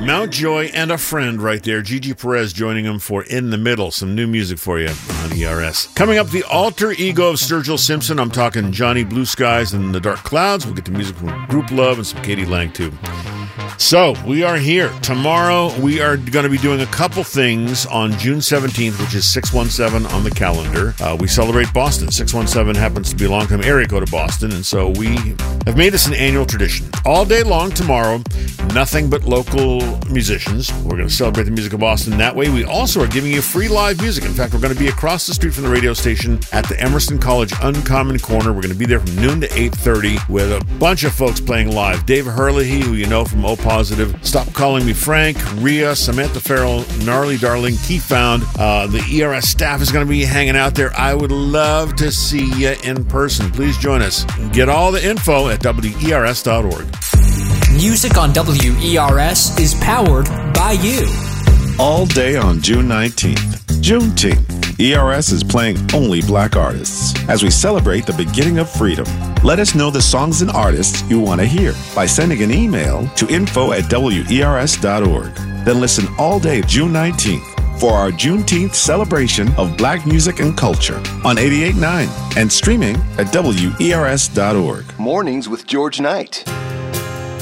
Mount Joy and a friend right there. Gigi Perez joining him for In the Middle. Some new music for you on ERS. Coming up, the alter ego of Sturgill Simpson. I'm talking Johnny Blue Skies and the Dark Clouds. We'll get the music from Group Love and some Katie Lang, too. So, we are here. Tomorrow, we are going to be doing a couple things on June 17th, which is 617 on the calendar. We celebrate Boston. 617 happens to be a long-time area code of Boston, and so we have made this an annual tradition. All day long tomorrow, nothing but local musicians. We're going to celebrate the music of Boston that way. We also are giving you free live music. In fact, we're going to be across the street from the radio station at the Emerson College Uncommon Corner. We're going to be there from noon to 8:30 with a bunch of folks playing live. Dave Herlihy, who you know from O Positive, Stop Calling Me Frank, Rhea, Samantha Farrell, Gnarly Darling, Key Found. The ERS staff is going to be hanging out there. I would love to see you in person. Please join us. Get all the info at WERS.org. Music on WERS is powered by you. All day on June 19th, Juneteenth, ERS is playing only black artists as we celebrate the beginning of freedom. Let us know the songs and artists you want to hear by sending an email to info@WERS.org. Then listen all day June 19th for our Juneteenth celebration of black music and culture on 88.9 and streaming at WERS.org. Mornings with George Knight.